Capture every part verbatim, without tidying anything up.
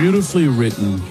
beautifully written,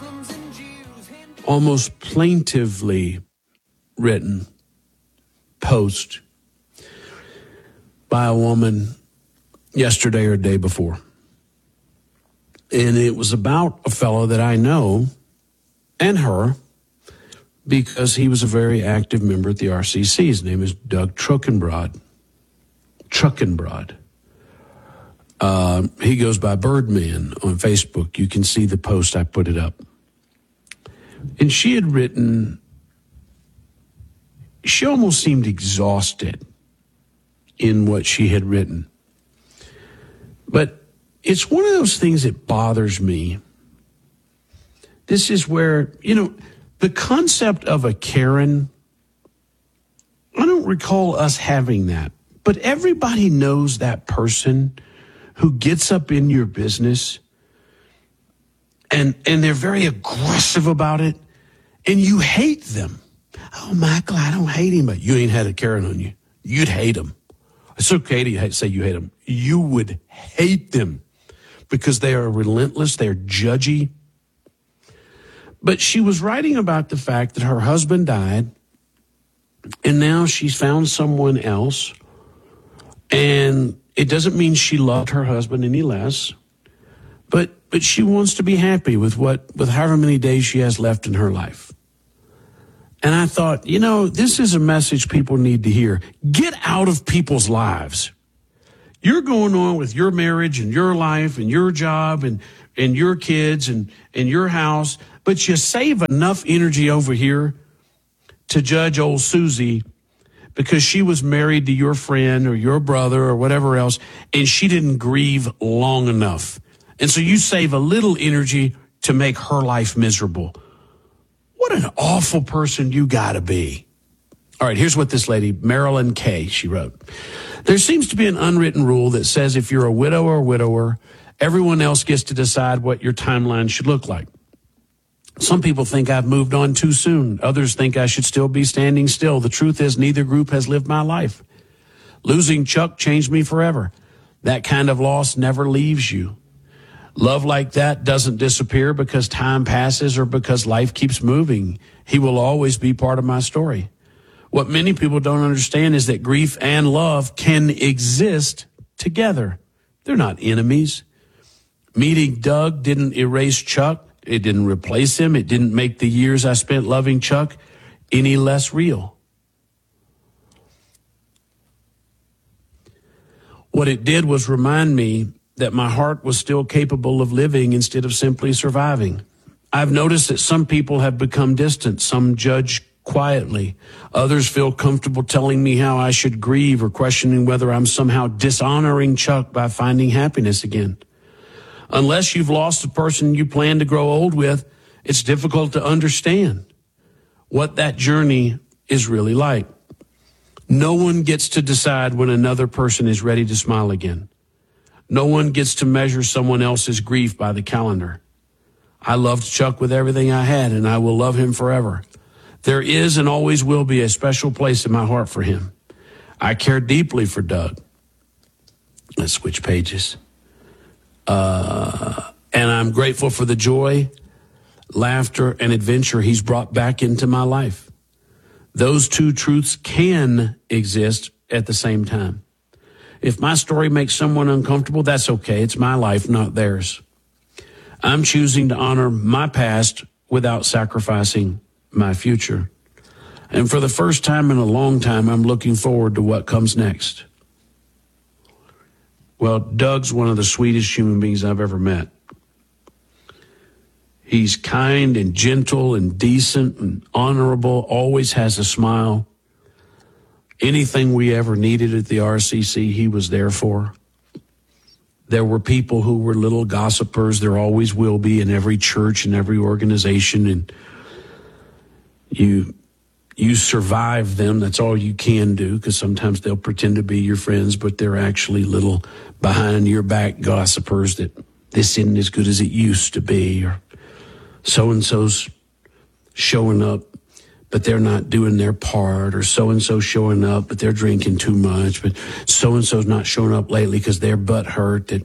almost plaintively written post by a woman yesterday or day before. And it was about a fellow that I know and her because he was a very active member at the R C C. His name is Doug Truckenbrod. Truckenbrod. Uh, he goes by Birdman on Facebook. You can see the post. I put it up. And she had written, she almost seemed exhausted in what she had written. But it's one of those things that bothers me. This is where, you know, the concept of a Karen, I don't recall us having that, but everybody knows that person who gets up in your business and and they're very aggressive about it, and you hate them. Oh, Michael, I don't hate him, but you ain't had a Karen on you. You'd hate him. It's okay to say you hate them. You would hate them because they are relentless, they're judgy. But she was writing about the fact that her husband died, and now she's found someone else, and it doesn't mean she loved her husband any less, but but she wants to be happy with what with however many days she has left in her life. And I thought, you know, this is a message people need to hear. Get out of people's lives. You're going on with your marriage and your life and your job and, and your kids and, and your house, but you save enough energy over here to judge old Susie because she was married to your friend or your brother or whatever else, and she didn't grieve long enough. And so you save a little energy to make her life miserable. What an awful person you gotta be. All right, here's what this lady, Marilyn Kay, she wrote. There seems to be an unwritten rule that says if you're a widow or widower, everyone else gets to decide what your timeline should look like. Some people think I've moved on too soon. Others think I should still be standing still. The truth is neither group has lived my life. Losing Chuck changed me forever. That kind of loss never leaves you. Love like that doesn't disappear because time passes or because life keeps moving. He will always be part of my story. What many people don't understand is that grief and love can exist together. They're not enemies. Meeting Doug didn't erase Chuck. It didn't replace him. It didn't make the years I spent loving Chuck any less real. What it did was remind me that my heart was still capable of living instead of simply surviving. I've noticed that some people have become distant. Some judge quietly. Others feel comfortable telling me how I should grieve or questioning whether I'm somehow dishonoring Chuck by finding happiness again. Unless you've lost the person you plan to grow old with, it's difficult to understand what that journey is really like. No one gets to decide when another person is ready to smile again. No one gets to measure someone else's grief by the calendar. I loved Chuck with everything I had, and I will love him forever. There is and always will be a special place in my heart for him. I care deeply for Doug. Let's switch pages. Uh, and I'm grateful for the joy, laughter, and adventure he's brought back into my life. Those two truths can exist at the same time. If my story makes someone uncomfortable, that's okay. It's my life, not theirs. I'm choosing to honor my past without sacrificing my future. And for the first time in a long time, I'm looking forward to what comes next. Well, Doug's one of the sweetest human beings I've ever met. He's kind and gentle and decent and honorable, always has a smile. Anything we ever needed at the R C C, he was there for. There were people who were little gossipers. There always will be in every church and every organization. And you you survive them. That's all you can do, because sometimes they'll pretend to be your friends, but they're actually little behind your back gossipers that this isn't as good as it used to be, or so-and-so's showing up, but they're not doing their part, or so-and-so showing up, but they're drinking too much, but so-and-so's not showing up lately because their butt hurt that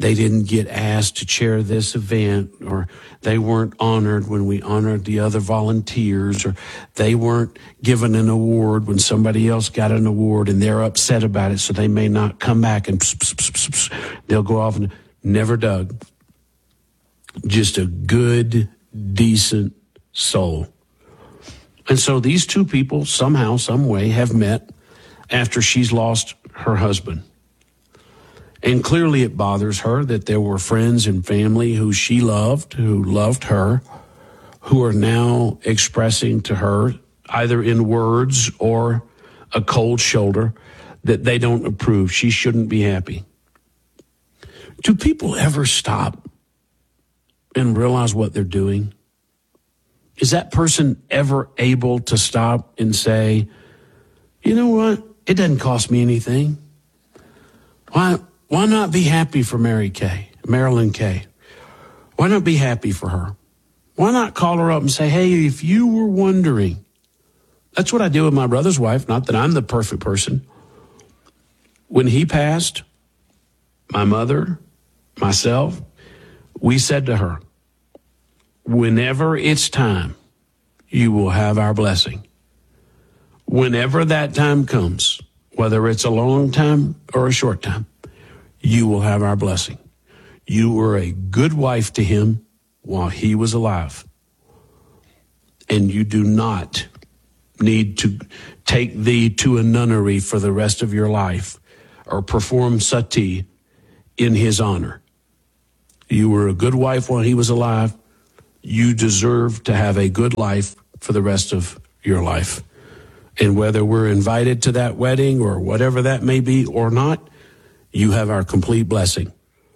they didn't get asked to chair this event, or they weren't honored when we honored the other volunteers, or they weren't given an award when somebody else got an award and they're upset about it, so they may not come back and pss, pss, pss, pss, they'll go off and never Doug. Just a good, decent soul. And so these two people somehow, some way have met after she's lost her husband. And clearly it bothers her that there were friends and family who she loved, who loved her, who are now expressing to her, either in words or a cold shoulder, that they don't approve. She shouldn't be happy. Do people ever stop and realize what they're doing? Is that person ever able to stop and say, you know what? It doesn't cost me anything. Why, why not be happy for Mary Kay, Marilyn Kay? Why not be happy for her? Why not call her up and say, hey, if you were wondering, that's what I do with my brother's wife. Not that I'm the perfect person. When he passed, my mother, myself, we said to her, whenever it's time, you will have our blessing. Whenever that time comes, whether it's a long time or a short time, you will have our blessing. You were a good wife to him while he was alive. And you do not need to take thee to a nunnery for the rest of your life or perform sati in his honor. You were a good wife while he was alive. You deserve to have a good life for the rest of your life. And whether we're invited to that wedding or whatever that may be or not, you have our complete blessing.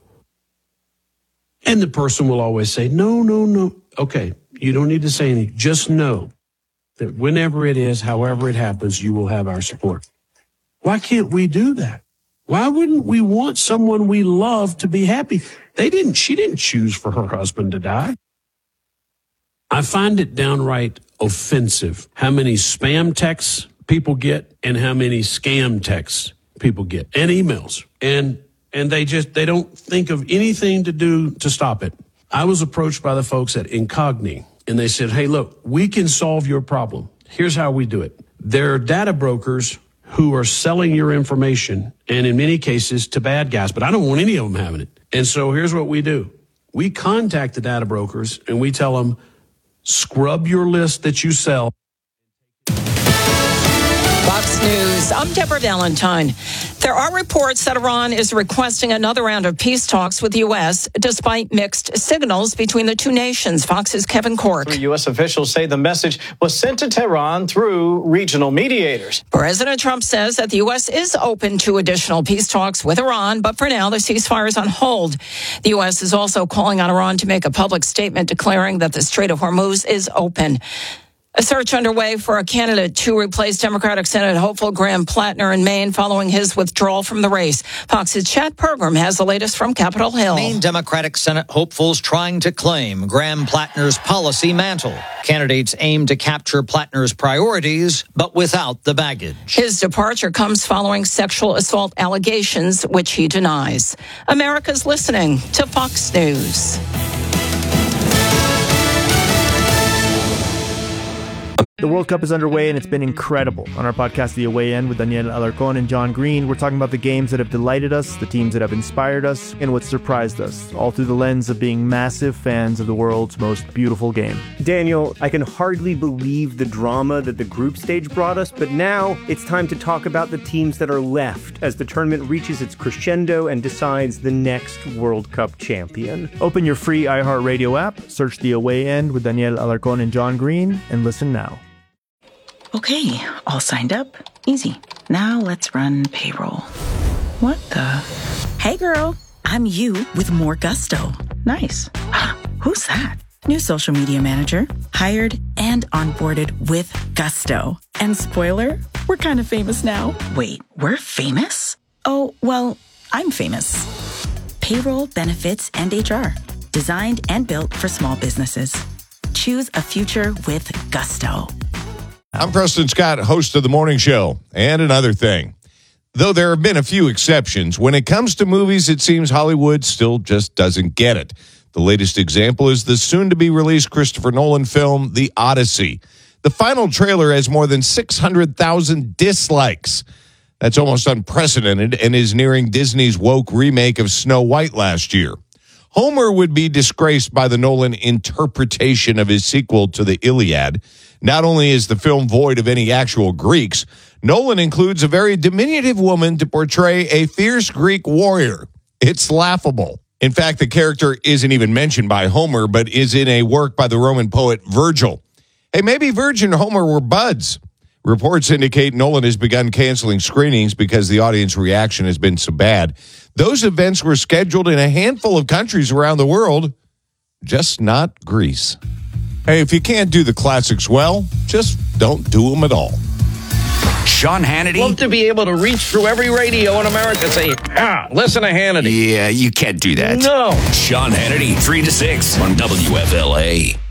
And the person will always say, no, no, no. Okay, you don't need to say anything. Just know that whenever it is, however it happens, you will have our support. Why can't we do that? Why wouldn't we want someone we love to be happy? They didn't, she didn't choose for her husband to die. I find it downright offensive how many spam texts people get and how many scam texts people get and emails. And and they just, they don't think of anything to do to stop it. I was approached by the folks at Incogni, and they said, hey, look, we can solve your problem. Here's how we do it. There are data brokers who are selling your information, and in many cases to bad guys, but I don't want any of them having it. And so here's what we do. We contact the data brokers, and we tell them, scrub your list that you sell. Fox News. I'm Deborah Valentine. There are reports that Iran is requesting another round of peace talks with the U S, despite mixed signals between the two nations. Fox's Kevin Cork. U S officials say the message was sent to Tehran through regional mediators. President Trump says that the U S is open to additional peace talks with Iran, but for now, the ceasefire is on hold. The U S is also calling on Iran to make a public statement declaring that the Strait of Hormuz is open. A search underway for a candidate to replace Democratic Senate hopeful Graham Plattner in Maine following his withdrawal from the race. Fox's Chad Pergram has the latest from Capitol Hill. Maine Democratic Senate hopefuls trying to claim Graham Plattner's policy mantle. Candidates aim to capture Plattner's priorities, but without the baggage. His departure comes following sexual assault allegations, which he denies. America's listening to Fox News. The World Cup is underway, and it's been incredible. On our podcast, The Away End, with Daniel Alarcón and John Green, we're talking about the games that have delighted us, the teams that have inspired us, and what surprised us, all through the lens of being massive fans of the world's most beautiful game. Daniel, I can hardly believe the drama that the group stage brought us, but now it's time to talk about the teams that are left as the tournament reaches its crescendo and decides the next World Cup champion. Open your free iHeartRadio app, search The Away End with Daniel Alarcón and John Green, and listen now. Okay, all signed up. Easy. Now let's run payroll. What the? Hey girl, I'm you with more gusto. Nice. Who's that? New social media manager. Hired and onboarded with gusto. And spoiler, we're kind of famous now. Wait, we're famous? Oh, well, I'm famous. Payroll, benefits, and H R. Designed and built for small businesses. Choose a future with gusto. I'm Preston Scott, host of The Morning Show. And another thing, Though there have been a few exceptions, when it comes to movies, it seems Hollywood still just doesn't get it. The latest example is the soon-to-be-released Christopher Nolan film, The Odyssey. The final trailer has more than six hundred thousand dislikes. That's almost unprecedented and is nearing Disney's woke remake of Snow White last year. Homer would be disgraced by the Nolan interpretation of his sequel to the Iliad. Not only is the film void of any actual Greeks, Nolan includes a very diminutive woman to portray a fierce Greek warrior. It's laughable. In fact, the character isn't even mentioned by Homer, but is in a work by the Roman poet Virgil. Hey, maybe Virgil and Homer were buds. Reports indicate Nolan has begun canceling screenings because the audience reaction has been so bad. Those events were scheduled in a handful of countries around the world, just not Greece. Hey, if you can't do the classics well, just don't do them at all. Sean Hannity. Love to be able to reach through every radio in America and say, ah, listen to Hannity. Yeah, you can't do that. No. Sean Hannity, three to six on W F L A.